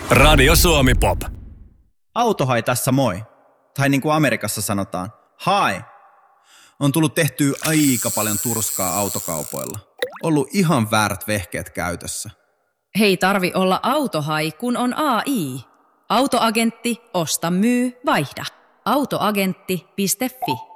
Radio Suomi Pop. Autohai tässä moi. Tai niin kuin Amerikassa sanotaan, hi. On tullut tehtyä aika paljon turskaa autokaupoilla. Ollut ihan väärät vehkeet käytössä. Hei tarvi olla autohai, kun on AI. Autoagentti, osta, myy, vaihda. Autoagentti.fi